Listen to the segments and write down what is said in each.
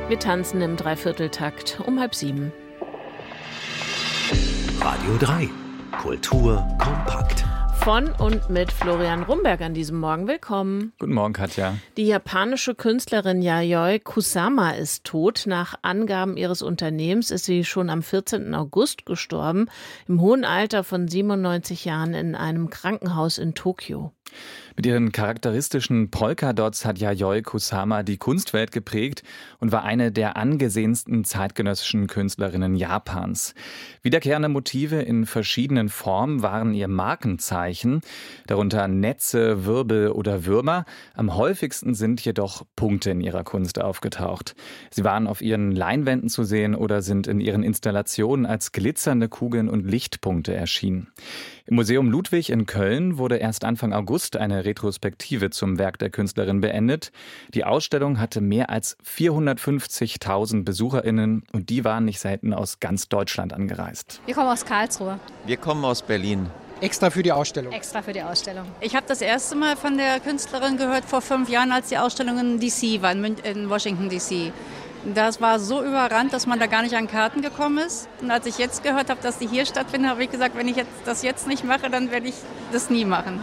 Wir tanzen im Dreivierteltakt um 6:30. Radio 3. Kultur kompakt. Von und mit Florian Rumberg an diesem Morgen. Willkommen. Guten Morgen, Katja. Die japanische Künstlerin Yayoi Kusama ist tot. Nach Angaben ihres Unternehmens ist sie schon am 14. August gestorben, im hohen Alter von 97 Jahren in einem Krankenhaus in Tokio. Mit ihren charakteristischen Polkadots hat Yayoi Kusama die Kunstwelt geprägt und war eine der angesehensten zeitgenössischen Künstlerinnen Japans. Wiederkehrende Motive in verschiedenen Formen waren ihr Markenzeichen, darunter Netze, Wirbel oder Würmer. Am häufigsten sind jedoch Punkte in ihrer Kunst aufgetaucht. Sie waren auf ihren Leinwänden zu sehen oder sind in ihren Installationen als glitzernde Kugeln und Lichtpunkte erschienen. Im Museum Ludwig in Köln wurde erst Anfang August eine Retrospektive zum Werk der Künstlerin beendet. Die Ausstellung hatte mehr als 450.000 BesucherInnen und die waren nicht selten aus ganz Deutschland angereist. Wir kommen aus Karlsruhe. Wir kommen aus Berlin. Extra für die Ausstellung. Extra für die Ausstellung. Ich habe das erste Mal von der Künstlerin gehört vor 5 Jahren, als die Ausstellung in D.C. war, in Washington D.C. Das war so überrannt, dass man da gar nicht an Karten gekommen ist. Und als ich jetzt gehört habe, dass die hier stattfindet, habe ich gesagt, wenn ich das jetzt nicht mache, dann werde ich das nie machen.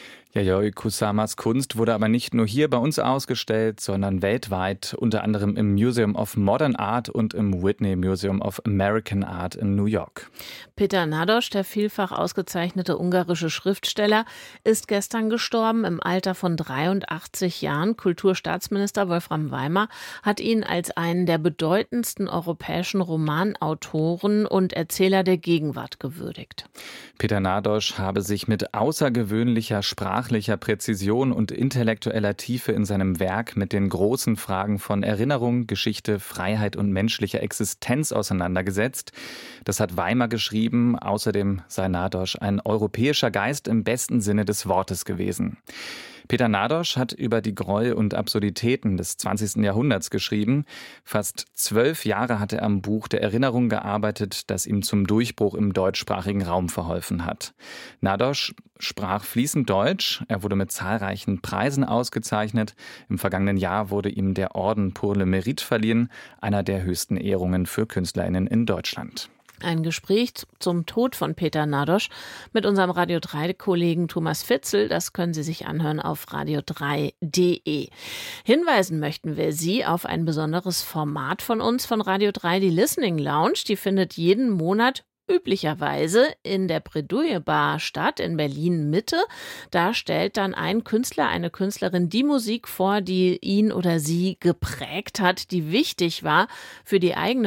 Yayoi Kusamas Kunst wurde aber nicht nur hier bei uns ausgestellt, sondern weltweit, unter anderem im Museum of Modern Art und im Whitney Museum of American Art in New York. Peter Nádas, der vielfach ausgezeichnete ungarische Schriftsteller, ist gestern gestorben im Alter von 83 Jahren. Kulturstaatsminister Wolfram Weimer hat ihn als einen der bedeutendsten europäischen Romanautoren und Erzähler der Gegenwart gewürdigt. Peter Nádas habe sich mit außergewöhnlicher sprachlicher Präzision und intellektueller Tiefe in seinem Werk mit den großen Fragen von Erinnerung, Geschichte, Freiheit und menschlicher Existenz auseinandergesetzt. Das hat Weimer geschrieben. Außerdem sei Nádas ein europäischer Geist im besten Sinne des Wortes gewesen. Peter Nádas hat über die Gräuel und Absurditäten des 20. Jahrhunderts geschrieben. Fast 12 Jahre hat er am Buch der Erinnerung gearbeitet, das ihm zum Durchbruch im deutschsprachigen Raum verholfen hat. Nádas sprach fließend Deutsch. Er wurde mit zahlreichen Preisen ausgezeichnet. Im vergangenen Jahr wurde ihm der Orden pour le Mérite verliehen, einer der höchsten Ehrungen für KünstlerInnen in Deutschland. Ein Gespräch zum Tod von Peter Nádas mit unserem Radio 3-Kollegen Thomas Fitzel, das können Sie sich anhören auf radio3.de. Hinweisen möchten wir Sie auf ein besonderes Format von uns, von Radio 3, die Listening Lounge. Die findet jeden Monat üblicherweise in der Bredouille Bar statt, in Berlin-Mitte. Da stellt dann ein Künstler, eine Künstlerin die Musik vor, die ihn oder sie geprägt hat, die wichtig war für die eigene